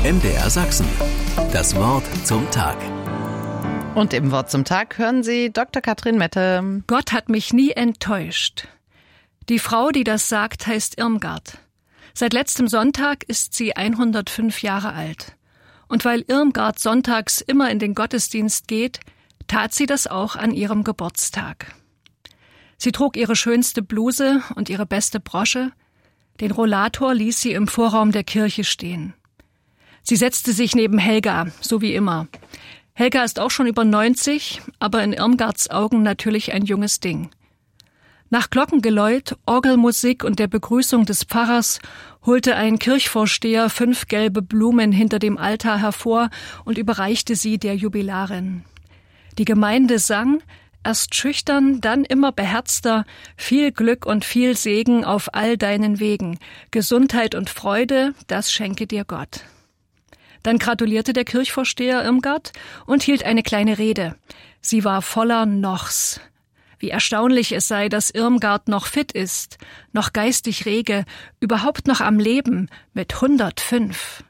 MDR Sachsen. Das Wort zum Tag. Und im Wort zum Tag hören Sie Dr. Katrin Mette. Gott hat mich nie enttäuscht. Die Frau, die das sagt, heißt Irmgard. Seit letztem Sonntag ist sie 105 Jahre alt. Und weil Irmgard sonntags immer in den Gottesdienst geht, tat sie das auch an ihrem Geburtstag. Sie trug ihre schönste Bluse und ihre beste Brosche. Den Rollator ließ sie im Vorraum der Kirche stehen. Sie setzte sich neben Helga, so wie immer. Helga ist auch schon über 90, aber in Irmgards Augen natürlich ein junges Ding. Nach Glockengeläut, Orgelmusik und der Begrüßung des Pfarrers holte ein Kirchvorsteher 5 gelbe Blumen hinter dem Altar hervor und überreichte sie der Jubilarin. Die Gemeinde sang, erst schüchtern, dann immer beherzter, viel Glück und viel Segen auf all deinen Wegen, Gesundheit und Freude, das schenke dir Gott. Dann gratulierte der Kirchvorsteher Irmgard und hielt eine kleine Rede. Sie war voller Nochs. Wie erstaunlich es sei, dass Irmgard noch fit ist, noch geistig rege, überhaupt noch am Leben mit 105.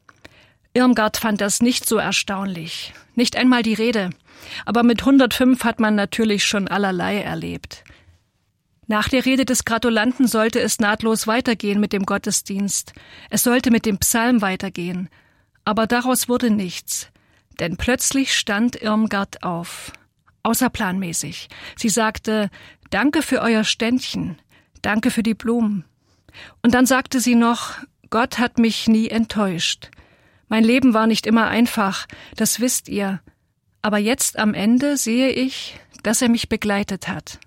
Irmgard fand das nicht so erstaunlich, nicht einmal die Rede. Aber mit 105 hat man natürlich schon allerlei erlebt. Nach der Rede des Gratulanten sollte es nahtlos weitergehen mit dem Gottesdienst. Es sollte mit dem Psalm weitergehen. Aber daraus wurde nichts. Denn plötzlich stand Irmgard auf. Außerplanmäßig. Sie sagte, danke für euer Ständchen. Danke für die Blumen. Und dann sagte sie noch, Gott hat mich nie enttäuscht. Mein Leben war nicht immer einfach, das wisst ihr. Aber jetzt am Ende sehe ich, dass er mich begleitet hat.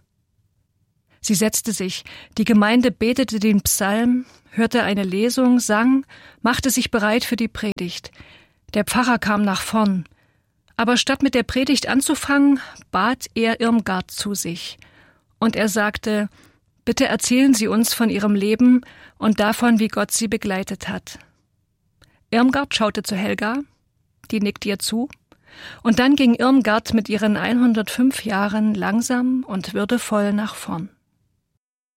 Sie setzte sich, die Gemeinde betete den Psalm, hörte eine Lesung, sang, machte sich bereit für die Predigt. Der Pfarrer kam nach vorn. Aber statt mit der Predigt anzufangen, bat er Irmgard zu sich. Und er sagte, bitte erzählen Sie uns von Ihrem Leben und davon, wie Gott Sie begleitet hat. Irmgard schaute zu Helga, die nickte ihr zu. Und dann ging Irmgard mit ihren 105 Jahren langsam und würdevoll nach vorn.